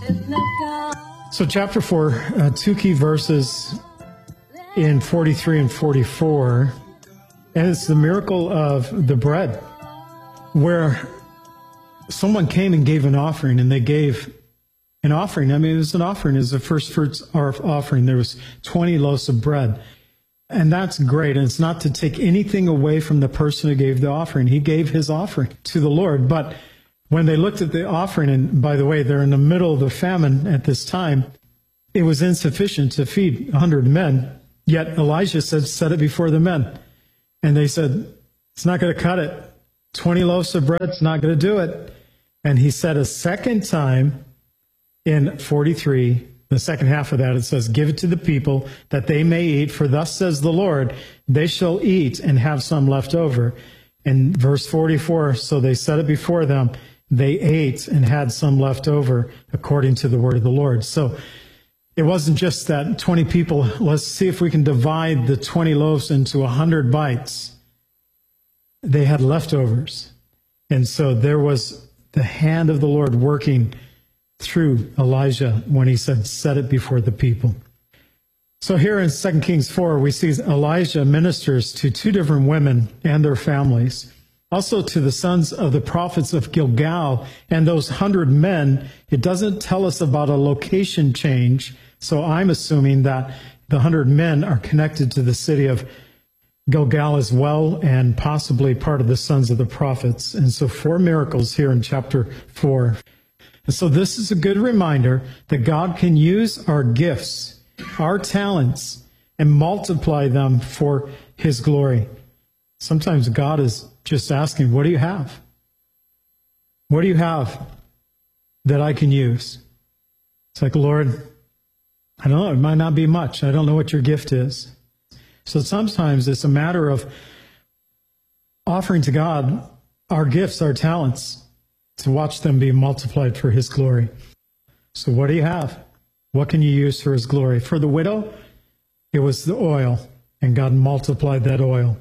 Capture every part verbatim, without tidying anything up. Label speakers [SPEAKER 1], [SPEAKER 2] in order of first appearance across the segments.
[SPEAKER 1] So chapter four, uh, two key verses in forty-three and forty-four, and it's the miracle of the bread, where someone came and gave an offering, and they gave an offering. I mean, it was an offering. It was a first fruits offering. There was twenty loaves of bread. And that's great. And it's not to take anything away from the person who gave the offering. He gave his offering to the Lord. But when they looked at the offering, and by the way, they're in the middle of the famine at this time, it was insufficient to feed a hundred men. Yet Elijah said, set it before the men. And they said, it's not going to cut it. twenty loaves of bread, it's not going to do it. And he said a second time in forty-three, the second half of that, it says, give it to the people that they may eat, for thus says the Lord, they shall eat and have some left over. And verse forty-four, so they set it before them, they ate and had some left over, according to the word of the Lord. So it wasn't just that twenty people, let's see if we can divide the twenty loaves into one hundred bites. They had leftovers. And so there was the hand of the Lord working through Elijah when he said, set it before the people. So here in Second Kings four, we see Elijah ministers to two different women and their families, also to the sons of the prophets of Gilgal and those hundred men. It doesn't tell us about a location change, so I'm assuming that the hundred men are connected to the city of Gilgal as well, and possibly part of the sons of the prophets. And so four miracles here in chapter four. And so this is a good reminder that God can use our gifts, our talents, and multiply them for his glory. Sometimes God is just asking, what do you have? What do you have that I can use? It's like, Lord, I don't know, it might not be much. I don't know what your gift is. So sometimes it's a matter of offering to God our gifts, our talents, to watch them be multiplied for his glory. So what do you have? What can you use for his glory? For the widow, it was the oil, and God multiplied that oil.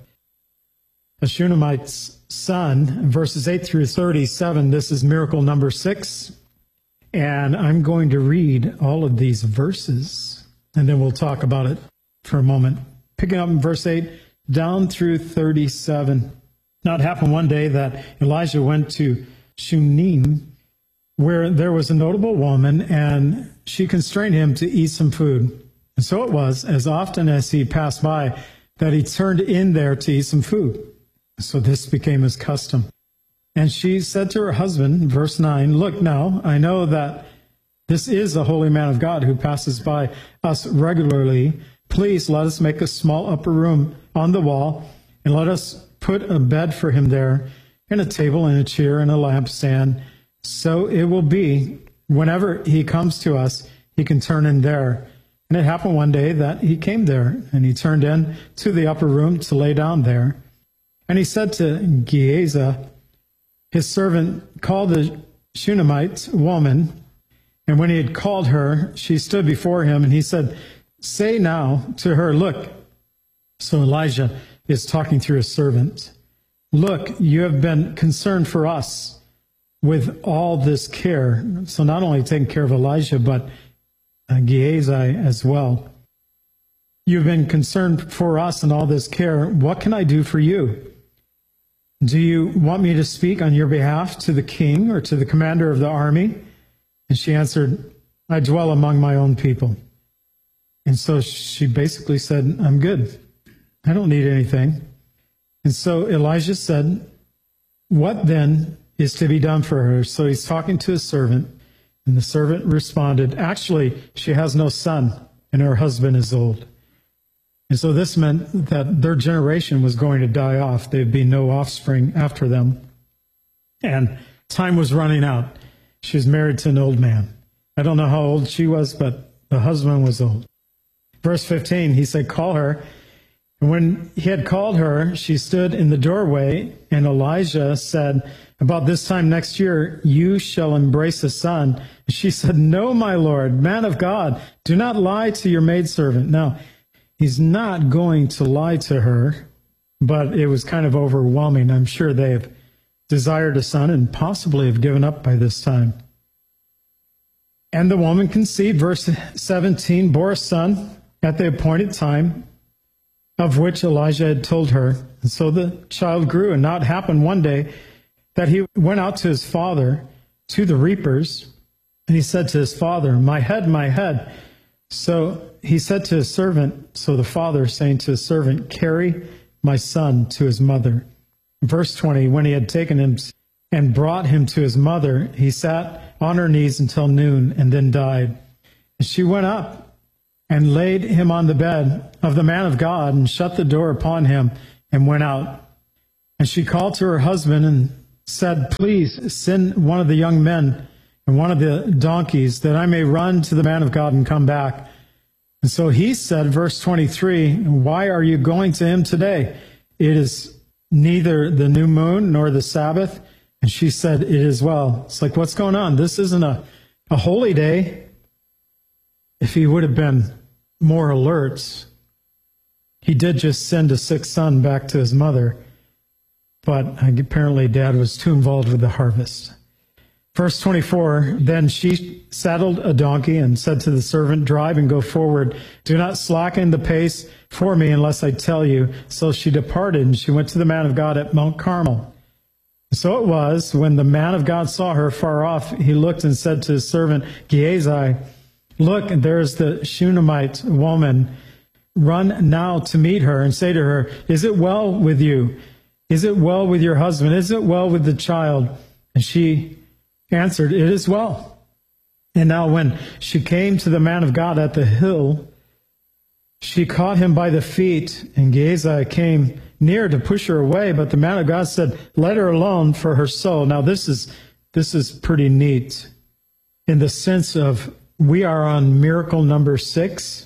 [SPEAKER 1] A Shunammite's son, verses eight through thirty-seven, this is miracle number six. And I'm going to read all of these verses, and then we'll talk about it for a moment. Picking up in verse eight, down through thirty-seven. Now it happened one day that Elijah went to Shunem, where there was a notable woman, and she constrained him to eat some food. And so it was, as often as he passed by, that he turned in there to eat some food. So this became his custom. And she said to her husband, verse nine, look now, I know that this is a holy man of God who passes by us regularly. Please let us make a small upper room on the wall, and let us put a bed for him there, and a table and a chair and a lampstand. So it will be, whenever he comes to us, he can turn in there. And it happened one day that he came there, and he turned in to the upper room to lay down there. And he said to Gehazi, his servant, call the Shunammite woman. And when he had called her, she stood before him, and he said, say now to her, look. So Elijah is talking through his servant. Look, you have been concerned for us with all this care. So not only taking care of Elijah, but uh, Gehazi as well. You've been concerned for us and all this care. What can I do for you? Do you want me to speak on your behalf to the king or to the commander of the army? And she answered, I dwell among my own people. And so she basically said, I'm good. I don't need anything. And so Elijah said, what then is to be done for her? So he's talking to his servant, and the servant responded, actually, she has no son, and her husband is old. And so this meant that their generation was going to die off. There'd be no offspring after them. And time was running out. She was married to an old man. I don't know how old she was, but the husband was old. Verse fifteen, he said, call her. And when he had called her, she stood in the doorway, and Elijah said, about this time next year, you shall embrace a son. And she said, no, my Lord, man of God, do not lie to your maidservant. Now, he's not going to lie to her, but it was kind of overwhelming. I'm sure they have desired a son and possibly have given up by this time. And the woman conceived, verse seventeen, bore a son at the appointed time, of which Elijah had told her. And so the child grew, and now it happened one day that he went out to his father, to the reapers, and he said to his father, my head, my head. So he said to his servant, so the father saying to his servant, carry my son to his mother. Verse twenty, when he had taken him and brought him to his mother, he sat on her knees until noon and then died. And she went up and laid him on the bed of the man of God and shut the door upon him and went out. And she called to her husband and said, please send one of the young men and one of the donkeys that I may run to the man of God and come back. And so he said, verse twenty-three, why are you going to him today? It is neither the new moon nor the Sabbath. And she said, it is well. It's like, what's going on? This isn't a, a holy day. If he would have been more alert, he did just send a sick son back to his mother. But apparently dad was too involved with the harvest. Verse twenty-four, then she saddled a donkey and said to the servant, drive and go forward. Do not slacken the pace for me unless I tell you. So she departed, and she went to the man of God at Mount Carmel. So it was, when the man of God saw her far off, he looked and said to his servant Gehazi, look, there is the Shunammite woman. Run now to meet her and say to her, is it well with you? Is it well with your husband? Is it well with the child? And she answered, it is well. And now when she came to the man of God at the hill, she caught him by the feet, and Gehazi came near to push her away, but the man of God said, let her alone, for her soul. Now this is this is pretty neat in the sense of we are on miracle number six.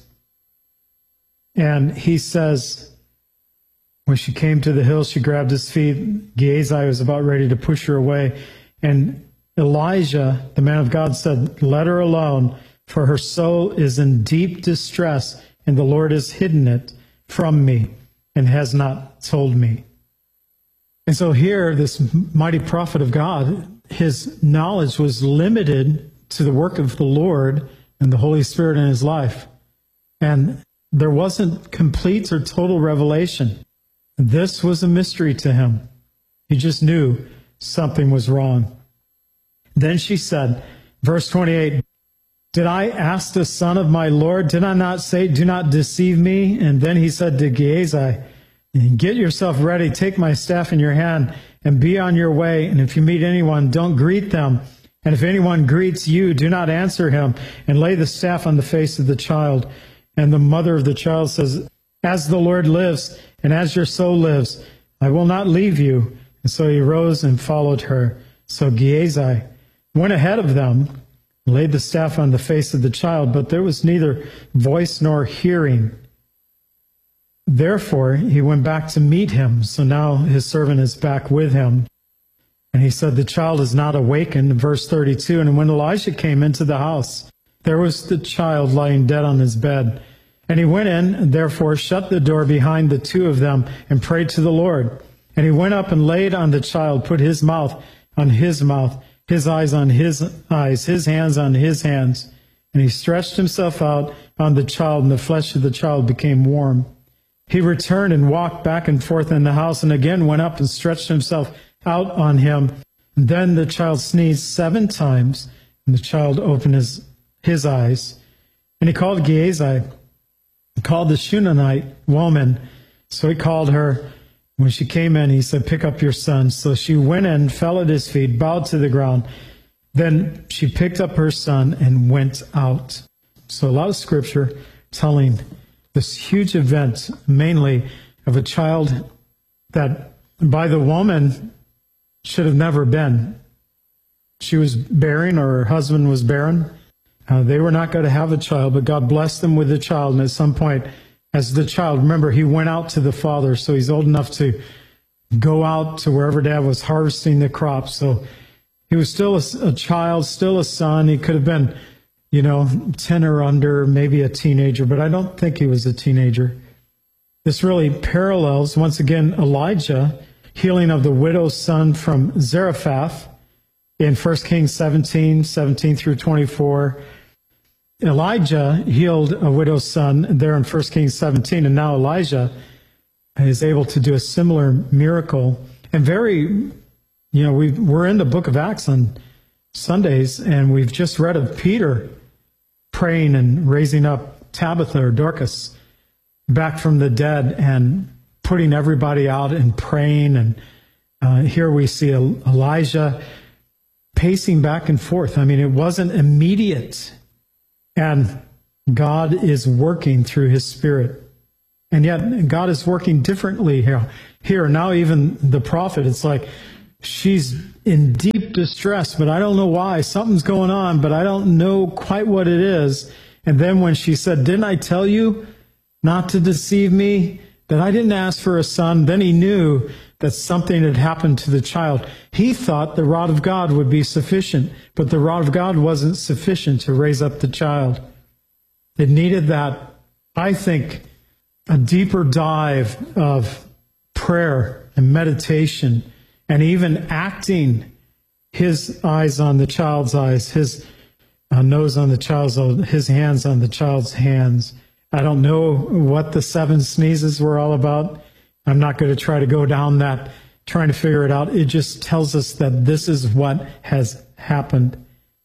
[SPEAKER 1] And he says, when she came to the hill, she grabbed his feet. Gehazi was about ready to push her away. And Elijah, the man of God, said, let her alone, for her soul is in deep distress, and the Lord has hidden it from me and has not told me. And so here, this mighty prophet of God, his knowledge was limited to the work of the Lord and the Holy Spirit in his life. And there wasn't complete or total revelation. This was a mystery to him. He just knew something was wrong. Then she said, verse twenty-eight, did I ask the son of my Lord? Did I not say, do not deceive me? And then he said to Gehazi, get yourself ready, take my staff in your hand, and be on your way. And if you meet anyone, don't greet them. And if anyone greets you, do not answer him, and lay the staff on the face of the child. And the mother of the child says, as the Lord lives, and as your soul lives, I will not leave you. And so he rose and followed her. So Gehazi went ahead of them, laid the staff on the face of the child, but there was neither voice nor hearing. Therefore, he went back to meet him. So now his servant is back with him. And he said, the child is not awakened. Verse thirty-two, and when Elijah came into the house, there was the child lying dead on his bed. And he went in, and therefore shut the door behind the two of them, and prayed to the Lord. And he went up and laid on the child, put his mouth on his mouth, his eyes on his eyes, his hands on his hands. And he stretched himself out on the child, and the flesh of the child became warm. He returned and walked back and forth in the house, and again went up and stretched himself out on him. And then the child sneezed seven times, and the child opened his, his eyes. And he called Gehazi, he called the Shunammite woman. So he called her. When she came in, he said, pick up your son. So she went in, fell at his feet, bowed to the ground. Then she picked up her son and went out. So a lot of scripture telling this huge event, mainly of a child that by the woman should have never been. She was barren, or her husband was barren. Uh, they were not going to have a child, but God blessed them with a child. And at some point, as the child, remember, he went out to the father, so he's old enough to go out to wherever dad was harvesting the crops. So he was still a, a child, still a son. He could have been, you know, ten or under, maybe a teenager, but I don't think he was a teenager. This really parallels, once again, Elijah, healing of the widow's son from Zarephath in First Kings seventeen, seventeen through twenty-four. Elijah healed a widow's son there in First Kings seventeen, and now Elijah is able to do a similar miracle. And very, you know, we we're in the book of Acts on Sundays, and we've just read of Peter praying and raising up Tabitha or Dorcas back from the dead and putting everybody out and praying. And uh, here we see Elijah pacing back and forth. I mean, it wasn't immediate. And God is working through his Spirit. And yet God is working differently here. Here, now even the prophet, it's like she's in deep distress, but I don't know why. Something's going on, but I don't know quite what it is. And then when she said, didn't I tell you not to deceive me, that I didn't ask for a son? Then he knew that something had happened to the child. He thought the rod of God would be sufficient, but the rod of God wasn't sufficient to raise up the child. It needed that, I think, a deeper dive of prayer and meditation, and even acting, his eyes on the child's eyes, his uh, nose on the child's nose, his hands on the child's hands. I don't know what the seven sneezes were all about. I'm not going to try to go down that, trying to figure it out. It just tells us that this is what has happened.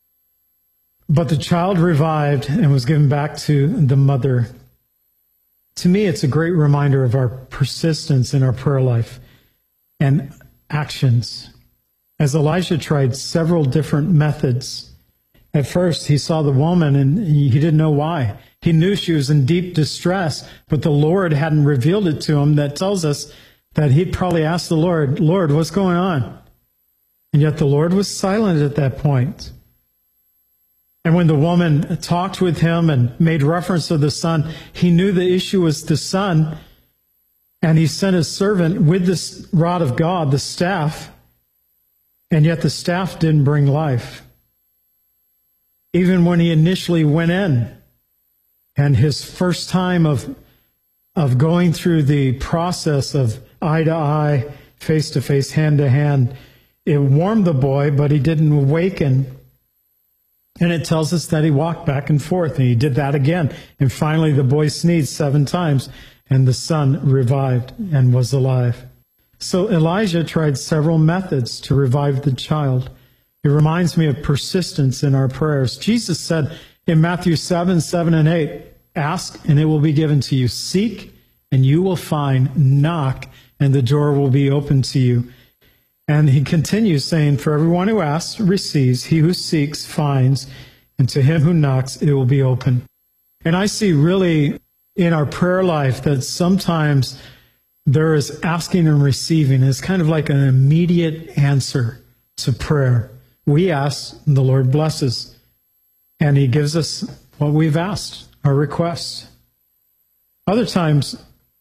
[SPEAKER 1] But the child revived and was given back to the mother. To me, it's a great reminder of our persistence in our prayer life and actions. As Elijah tried several different methods, at first he saw the woman and he didn't know why. He knew she was in deep distress, but the Lord hadn't revealed it to him. That tells us that he'd probably asked the Lord, Lord, what's going on? And yet the Lord was silent at that point. And when the woman talked with him and made reference to the son, he knew the issue was the son. And he sent his servant with this rod of God, the staff, and yet the staff didn't bring life. Even when he initially went in, and his first time of, of going through the process of eye to eye, face to face, hand to hand, it warmed the boy, but he didn't awaken. And it tells us that he walked back and forth, and he did that again. And finally, the boy sneezed seven times, and the son revived and was alive. So Elijah tried several methods to revive the child. It reminds me of persistence in our prayers. Jesus said in Matthew seven, seven and eight, ask and it will be given to you. Seek and you will find. Knock and the door will be open to you. And he continues saying, for everyone who asks receives, he who seeks finds, and to him who knocks it will be open. And I see really in our prayer life that sometimes there is asking and receiving. It's kind of like an immediate answer to prayer. We ask, and the Lord blesses, and he gives us what we've asked, our requests. Other times,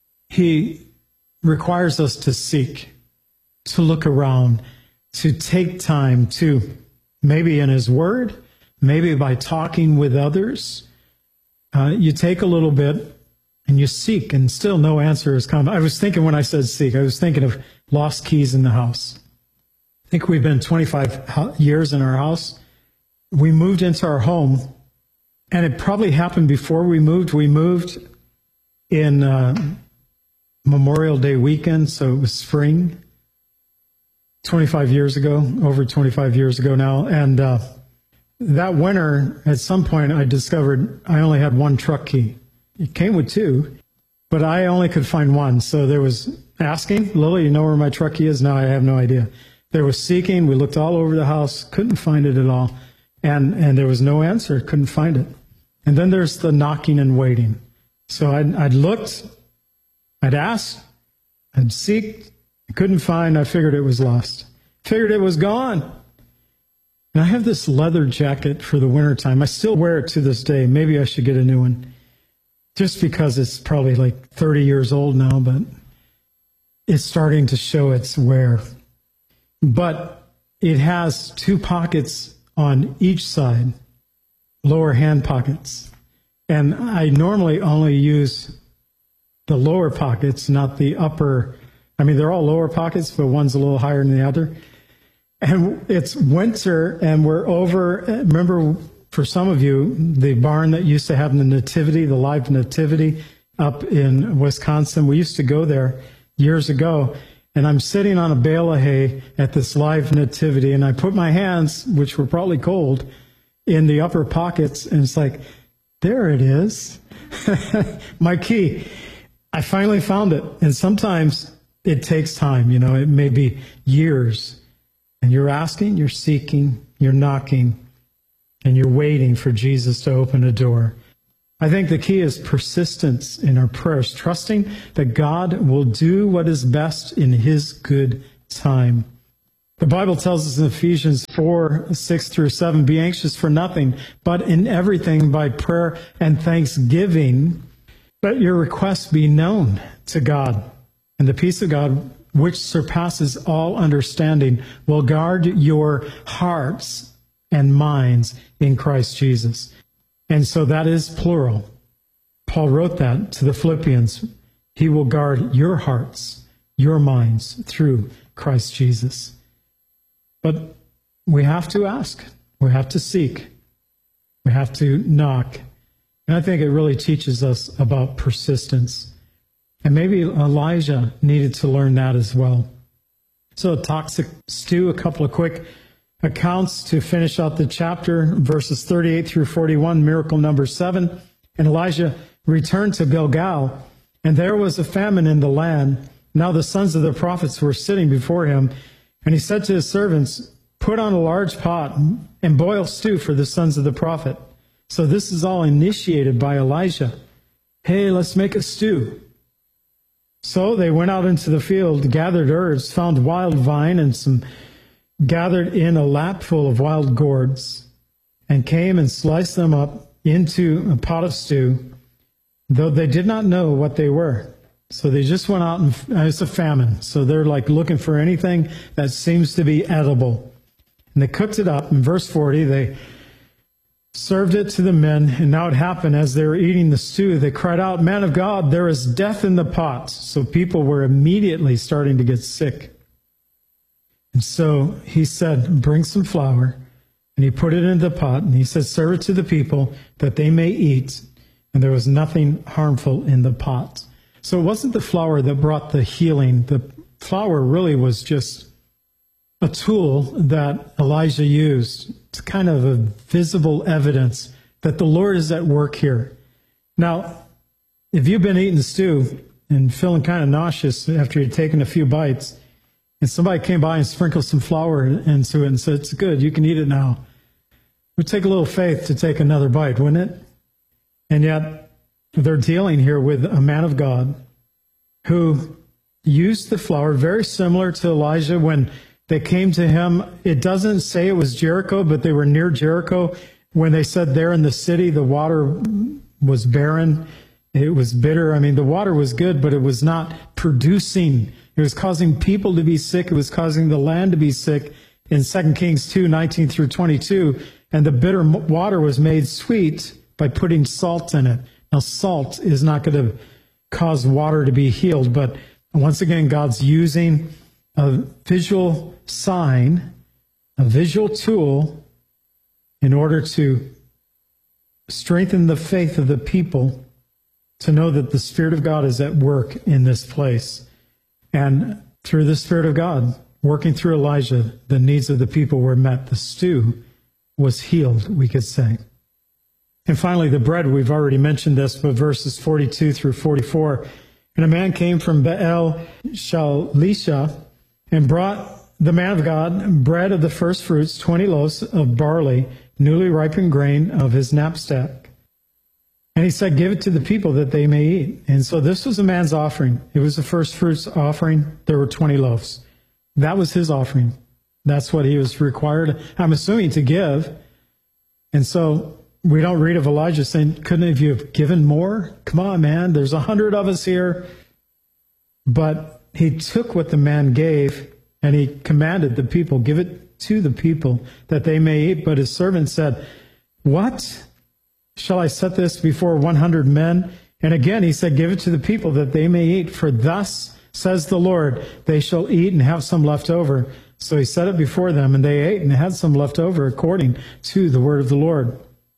[SPEAKER 1] he requires us to seek, to look around, to take time to, maybe in his word, maybe by talking with others. Uh, you take a little bit and you seek, and still no answer has come. I was thinking when I said seek, I was thinking of lost keys in the house. I think we've been twenty-five years in our house. We moved into our home, and it probably happened before we moved. We moved in uh, Memorial Day weekend, so it was spring, twenty-five years ago, over twenty-five years ago now. And uh, that winter, at some point, I discovered I only had one truck key. It came with two, but I only could find one. So there was asking, Lily, you know where my truck key is? No, I have no idea. There was seeking. We looked all over the house, couldn't find it at all. And, and there was no answer, couldn't find it. And then there's the knocking and waiting. So I'd, I'd looked, I'd asked, I'd seeked, I couldn't find, I figured it was lost. Figured it was gone. And I have this leather jacket for the wintertime. I still wear it to this day. Maybe I should get a new one. Just because it's probably like thirty years old now, but it's starting to show its wear. But it has two pockets on each side, lower hand pockets. And I normally only use the lower pockets, not the upper. I mean, they're all lower pockets, but one's a little higher than the other. And it's winter, and we're over. Remember, for some of you, the barn that used to have the nativity, the live nativity up in Wisconsin, we used to go there years ago, and I'm sitting on a bale of hay at this live nativity, and I put my hands, which were probably cold, in the upper pockets, and it's like, there it is. My key. I finally found it. And sometimes it takes time, you know, it may be years. And you're asking, you're seeking, you're knocking, and you're waiting for Jesus to open a door. I think the key is persistence in our prayers, trusting that God will do what is best in His good time. The Bible tells us in Ephesians four, six through seven, be anxious for nothing, but in everything by prayer and thanksgiving, let your requests be known to God. And the peace of God, which surpasses all understanding, will guard your hearts and minds in Christ Jesus. And so that is plural. Paul wrote that to the Philippians. He will guard your hearts, your minds through Christ Jesus. But we have to ask. We have to seek. We have to knock. And I think it really teaches us about persistence. And maybe Elijah needed to learn that as well. So a toxic stew, a couple of quick accounts to finish out the chapter, verses thirty-eight through forty-one, miracle number seven. And Elijah returned to Gilgal, and there was a famine in the land. Now the sons of the prophets were sitting before him, and he said to his servants, put on a large pot and boil stew for the sons of the prophet. So this is all initiated by Elijah. Hey, let's make a stew. So they went out into the field, gathered herbs, found wild vine and some gathered in a lapful of wild gourds, and came and sliced them up into a pot of stew, though they did not know what they were. So they just went out, and it's a famine. So they're like looking for anything that seems to be edible. And they cooked it up. In verse forty, they served it to the men. And now it happened as they were eating the stew, they cried out, man of God, there is death in the pot. So people were immediately starting to get sick. And so he said, bring some flour. And he put it in the pot. And he said, serve it to the people that they may eat. And there was nothing harmful in the pot. So it wasn't the flour that brought the healing. The flour really was just a tool that Elijah used. It's kind of a visible evidence that the Lord is at work here. Now, if you've been eating stew and feeling kind of nauseous after you've taken a few bites, and somebody came by and sprinkled some flour into it and said, it's good, you can eat it now, it would take a little faith to take another bite, wouldn't it? And yet, they're dealing here with a man of God who used the flour, very similar to Elijah when they came to him. It doesn't say it was Jericho, but they were near Jericho when they said there in the city the water was barren. It was bitter. I mean, the water was good, but it was not producing. It was causing people to be sick. It was causing the land to be sick in Second Kings two, nineteen through twenty-two. And the bitter water was made sweet by putting salt in it. Now, salt is not going to cause water to be healed, but once again, God's using a visual sign, a visual tool, in order to strengthen the faith of the people to know that the Spirit of God is at work in this place. And through the Spirit of God, working through Elijah, the needs of the people were met. The stew was healed, we could say. And finally, the bread, we've already mentioned this, but verses forty-two through forty-four. And a man came from Baal Shalisha and brought the man of God bread of the first fruits, twenty loaves of barley, newly ripened grain of his knapsack. And he said, give it to the people that they may eat. And so this was a man's offering. It was the first fruits offering. There were twenty loaves. That was his offering. That's what he was required, I'm assuming, to give. And so we don't read of Elijah saying, couldn't have you have given more? Come on, man, there's a hundred of us here. But he took what the man gave and he commanded the people, give it to the people that they may eat. But his servant said, what? Shall I set this before one hundred men? And again, he said, give it to the people that they may eat. For thus says the Lord, they shall eat and have some left over. So he set it before them, and they ate and had some left over according to the word of the Lord.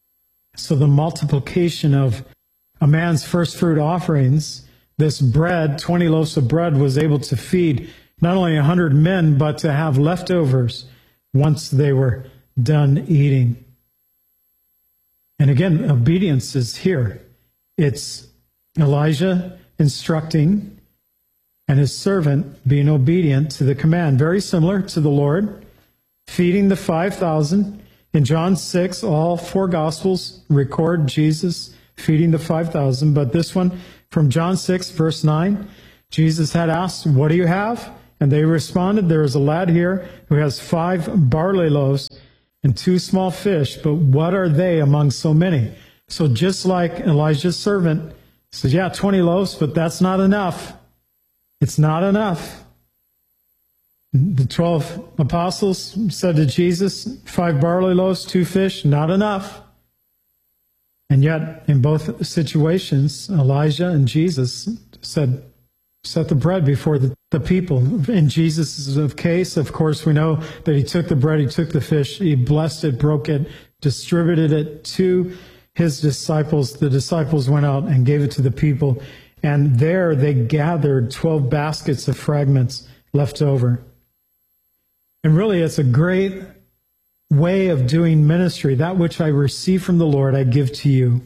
[SPEAKER 1] So the multiplication of a man's first fruit offerings, this bread, twenty loaves of bread, was able to feed not only a hundred men, but to have leftovers once they were done eating. And again, obedience is here. It's Elijah instructing and his servant being obedient to the command. Very similar to the Lord, feeding the five thousand. In John six, all four Gospels record Jesus feeding the five thousand. But this one from John six, verse nine, Jesus had asked, "What do you have?" And they responded, "There is a lad here who has five barley loaves and two small fish, but what are they among so many?" So just like Elijah's servant says, yeah, twenty loaves, but that's not enough. It's not enough. The twelve apostles said to Jesus, five barley loaves, two fish, not enough. And yet, in both situations, Elijah and Jesus said, set the bread before the, the people. In Jesus' case, of course, we know that he took the bread, he took the fish, he blessed it, broke it, distributed it to his disciples. The disciples went out and gave it to the people. And there they gathered twelve baskets of fragments left over. And really, it's a great way of doing ministry. That which I receive from the Lord, I give to you.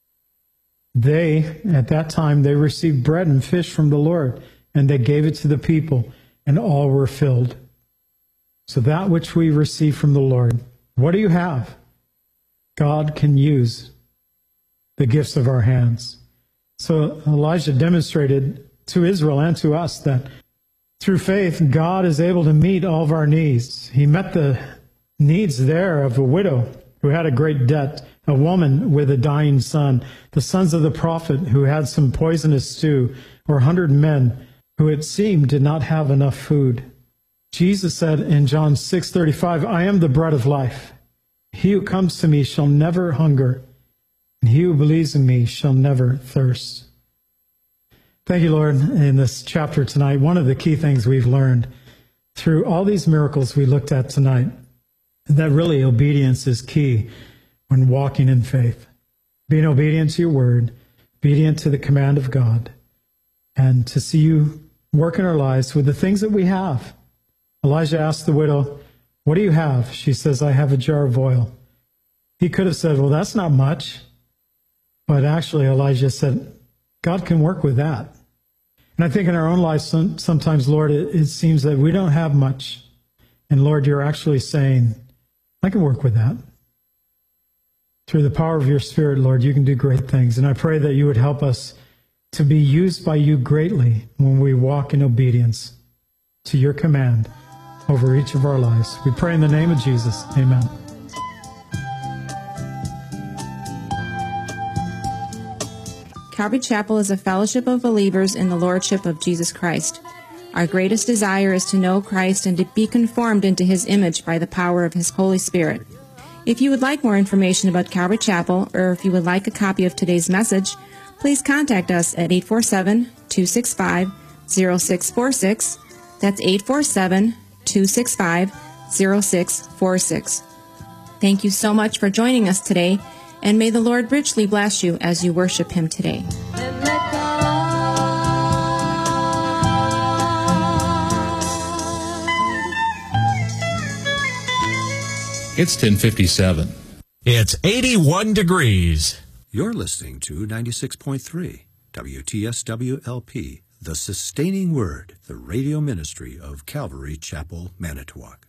[SPEAKER 1] They, at that time, they received bread and fish from the Lord, and they gave it to the people, and all were filled. So that which we receive from the Lord, what do you have? God can use the gifts of our hands. So Elijah demonstrated to Israel and to us that through faith, God is able to meet all of our needs. He met the needs there of a widow who had a great debt, a woman with a dying son, the sons of the prophet who had some poisonous stew, or a hundred men who it seemed did not have enough food. Jesus said in John six thirty-five, I am the bread of life. He who comes to me shall never hunger, and he who believes in me shall never thirst. Thank you, Lord, in this chapter tonight. One of the key things we've learned through all these miracles we looked at tonight, that really obedience is key when walking in faith. Being obedient to your word, obedient to the command of God, and to see you work in our lives with the things that we have. Elijah asked the widow, what do you have? She says, I have a jar of oil. He could have said, well, that's not much. But actually, Elijah said, God can work with that. And I think in our own lives, some, sometimes, Lord, it, it seems that we don't have much. And Lord, you're actually saying, I can work with that. Through the power of your Spirit, Lord, you can do great things. And I pray that you would help us to be used by you greatly when we walk in obedience to your command over each of our lives. We pray in the name of Jesus. Amen.
[SPEAKER 2] Calvary Chapel is a fellowship of believers in the Lordship of Jesus Christ. Our greatest desire is to know Christ and to be conformed into his image by the power of his Holy Spirit. If you would like more information about Calvary Chapel, or if you would like a copy of today's message, please contact us at eight four seven, two six five, zero six four six. That's eight four seven, two six five, zero six four six. Thank you so much for joining us today, and may the Lord richly bless you as you worship him today.
[SPEAKER 3] It's ten fifty-seven.
[SPEAKER 4] It's eighty-one degrees.
[SPEAKER 5] You're listening to ninety-six point three W T S W L P, The Sustaining Word, the radio ministry of Calvary Chapel, Manitowoc.